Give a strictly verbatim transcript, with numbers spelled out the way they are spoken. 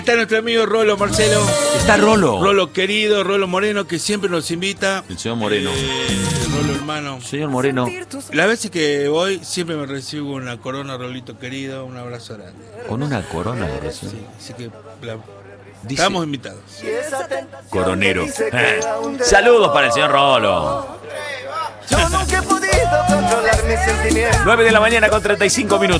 Está nuestro amigo Rolo Marcelo. Está Rolo. Rolo querido, Rolo Moreno, que siempre nos invita. El señor Moreno. Eh, Rolo hermano. Señor Moreno. Las veces que voy, siempre me recibo una corona, Rolito querido. Un abrazo grande. Con una corona de Sí, recién. así que la- Dice- estamos invitados. Coronero. Eh. Saludos para el señor Rolo. Yo nunca he podido controlar mis sentimientos. nueve de la mañana con treinta y cinco minutos.